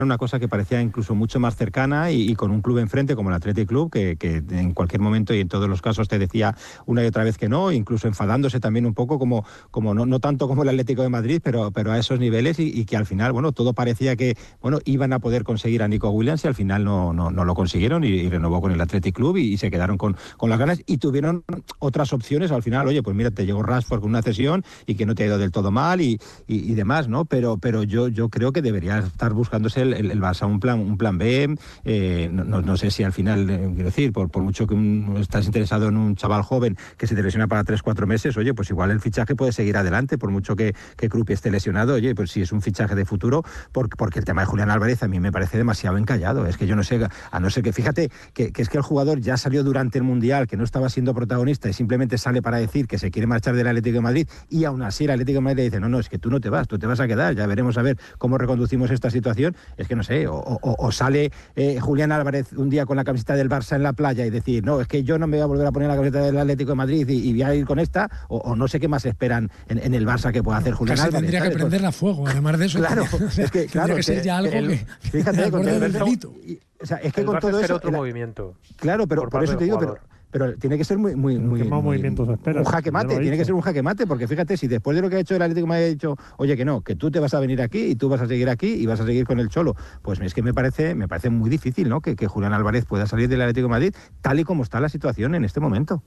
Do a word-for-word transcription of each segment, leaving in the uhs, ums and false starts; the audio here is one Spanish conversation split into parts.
una cosa que parecía incluso mucho más cercana y, y con un club enfrente como el Athletic Club, que, que en cualquier momento y en todos los casos te decía una y otra vez que no, incluso enfadándose también un poco como, como no, no tanto como el Atlético de Madrid, pero, pero a esos niveles y, y que al final, bueno, todo parecía que, bueno, iban a poder conseguir a Nico Williams y al final no, no, no lo consiguieron y, y renovó con el Athletic Club y, y se quedaron con, con las ganas y tuvieron otras opciones al final. Oye, pues mira, te llegó Rashford con una cesión y que no te ha ido del todo mal y, y, y demás, ¿no? Pero, pero yo, yo creo que debería estar buscándose el, el, el Barça un plan, un plan B. Eh, no, no, no sé si al final, eh, quiero decir, por, por mucho que un, estás interesado en un chaval joven que se te lesiona para tres, cuatro meses, oye, pues igual el fichaje puede seguir adelante, por mucho que, que Kruppi esté lesionado, oye, pues si es un fichaje de futuro, porque, porque el tema de Julián Álvarez a mí me parece demasiado encallado. Es que yo no sé, a no ser que, fíjate, que, que es que el jugador ya salió durante el Mundial, que no estaba siendo protagonista y simplemente sale para decir que se quiere marchar del Atlético de Madrid y aún así el Atlético de Madrid le dice, no, no, es que tú no te vas, tú te vas a quedar, ya veremos a ver cómo reconducimos esta situación. Es que no sé, o, o, o sale eh, Julián Álvarez un día con la camiseta del Barça en la playa y decir, no, es que yo no me voy a volver a poner la camiseta del Atlético de Madrid y, y voy a ir con esta, o, o no sé qué más esperan en, en el Barça que pueda hacer Julián Casi Álvarez. tendría ¿sabes? que prenderla a fuego, además de eso. Claro, tendría, es que, claro, tendría que ser ya algo el, que... Fíjate, con todo el delito. O sea, es que el con Barça todo eso... otro el, movimiento. Claro, pero por, por eso te digo, pero... Pero tiene que ser muy, muy, muy, ¿Qué más muy movimientos esperas? un jaque mate, tiene que ser un jaque mate, porque fíjate, si después de lo que ha hecho el Atlético me ha dicho, oye, que no, que tú te vas a venir aquí y tú vas a seguir aquí y vas a seguir con el Cholo, pues es que me parece, me parece muy difícil, ¿no? Que, que Julián Álvarez pueda salir del Atlético de Madrid tal y como está la situación en este momento.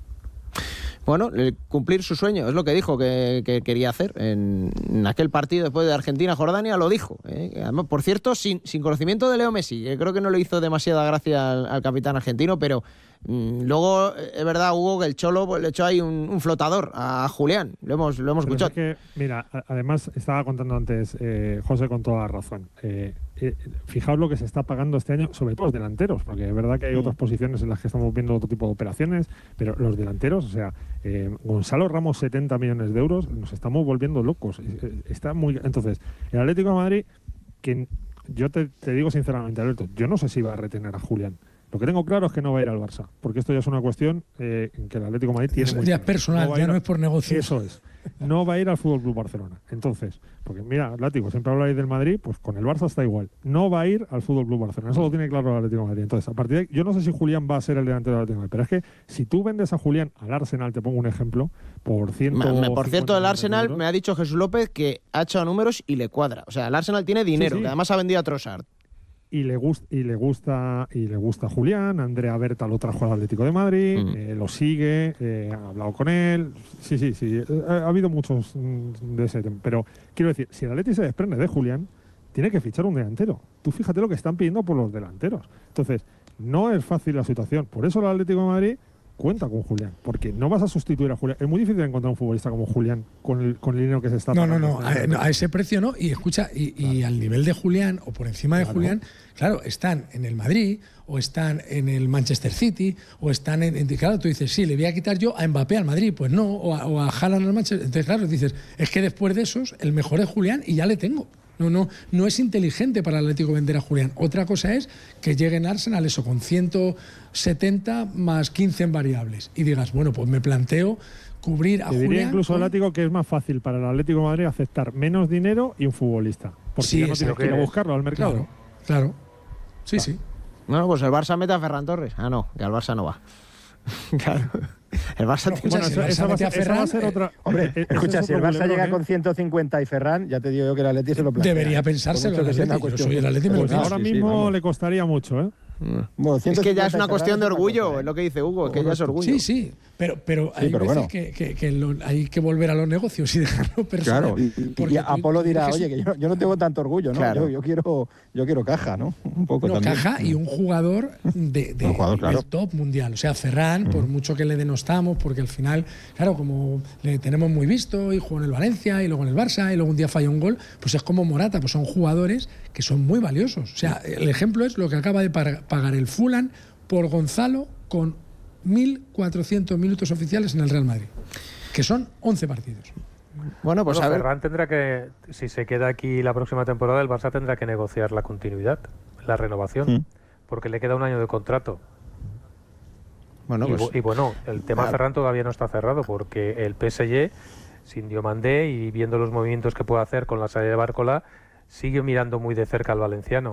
Bueno, cumplir su sueño, es lo que dijo que, que quería hacer en, en aquel partido después de Argentina-Jordania, lo dijo. ¿eh? Además, por cierto, sin, sin conocimiento de Leo Messi, que creo que no le hizo demasiada gracia al, al capitán argentino, pero mmm, luego es verdad, Hugo, que el Cholo pues, le echó ahí un, un flotador a Julián, lo hemos, lo hemos escuchado. Es que, mira, además estaba contando antes eh, José con toda la razón. Eh, eh, fijaos lo que se está pagando este año, sobre todo los delanteros, porque es verdad que hay mm. otras posiciones en las que estamos viendo otro tipo de operaciones, pero los delanteros, o sea, eh, Gonzalo Ramos setenta millones de euros, nos estamos volviendo locos. Está muy, entonces, el Atlético de Madrid, que yo te, te digo sinceramente, Alberto, yo no sé si va a retener a Julián. Lo que tengo claro es que no va a ir al Barça, porque esto ya es una cuestión eh, en que el Atlético de Madrid tiene es muy ya claro. personal, no ya a, no es por negocio. Eso es. No va a ir al Fútbol Club Barcelona. Entonces, porque mira, Látigo, siempre habláis del Madrid, pues con el Barça está igual. No va a ir al Fútbol Club Barcelona. Eso lo tiene claro el Atlético de Madrid. Entonces, a partir de ahí, yo no sé si Julián va a ser el delantero del Atlético de Madrid, pero es que si tú vendes a Julián al Arsenal, te pongo un ejemplo, por ciento. Me, por cierto, el Arsenal me ha dicho Jesús López que ha hecho números y le cuadra. O sea, el Arsenal tiene dinero, sí, sí. que además ha vendido a Trossard. Y le gusta y le gusta y le gusta Julián. Andrea Berta lo trajo al Atlético de Madrid, mm. eh, lo sigue, eh, ha hablado con él. Sí, sí, sí. Ha, ha habido muchos de ese tema. Pero quiero decir, si el Atlético se desprende de Julián, tiene que fichar un delantero. Tú fíjate lo que están pidiendo por los delanteros. Entonces, no es fácil la situación. Por eso el Atlético de Madrid cuenta con Julián, porque no vas a sustituir a Julián. Es muy difícil encontrar un futbolista como Julián con el, con el dinero que se está no, pagando. No, no, a, no, a ese precio no. Y escucha, y, claro. y al nivel de Julián, o por encima de claro. Julián, claro, están en el Madrid, o están en el Manchester City, o están en, en... Claro, tú dices, sí, le voy a quitar yo a Mbappé al Madrid. Pues no, o a, o a Haaland al Manchester. Entonces, claro, dices, es que después de esos, el mejor es Julián y ya le tengo. No, no, no es inteligente para el Atlético vender a Julián. Otra cosa es que llegue en Arsenal eso con ciento setenta más quince en variables y digas, bueno, pues me planteo cubrir a Te Julián. Diría incluso, con... Látigo, que es más fácil para el Atlético de Madrid aceptar menos dinero y un futbolista. Porque sí, ya no tienes que ir a buscarlo al mercado. Claro, claro. Sí, claro. sí. Bueno, pues el Barça mete a Ferran Torres. Ah, no, que al Barça no va. Claro. El Barça no, tiene... Bueno, esa, esa, va, Ferran, esa va a ser otra... Eh, hombre, eh, escucha, si el Barça problema, llega ¿eh? con ciento cincuenta y Ferran, ya te digo yo que el Atleti se lo plantea. Debería pensárselo el Atleti. Yo soy el Atleti, me lo pues ahora sí, mismo sí, le costaría mucho, ¿eh? Bueno, es que ya es una cuestión de orgullo, es lo que dice Hugo, que ya es orgullo. Sí, sí, pero, pero sí, hay pero veces bueno. que, que, que lo, hay que volver a los negocios y dejarlo personal. Claro, y, y Apolo dirá, oye, que yo, yo no tengo tanto orgullo, ¿no? Claro. Yo, yo, quiero, yo quiero caja, ¿no? Un poco no, también. Caja y un jugador de, de un jugador, claro. del top mundial. O sea, Ferran, uh-huh. por mucho que le denostamos, porque al final, claro, como le tenemos muy visto y jugó en el Valencia y luego en el Barça y luego un día falló un gol, pues es como Morata, pues son jugadores que son muy valiosos. O sea, el ejemplo es lo que acaba de pagar el Fulham por Gonzalo con mil cuatrocientos minutos oficiales en el Real Madrid, que son once partidos. Bueno, pues bueno, a ver. Ferran tendrá que, si se queda aquí la próxima temporada, el Barça tendrá que negociar la continuidad, la renovación, mm. porque le queda un año de contrato. Bueno, y, pues, y bueno, el tema ah. Ferran todavía no está cerrado, porque el P S G, sin Diomandé y viendo los movimientos que puede hacer con la salida de Bárcola, sigue mirando muy de cerca al valenciano.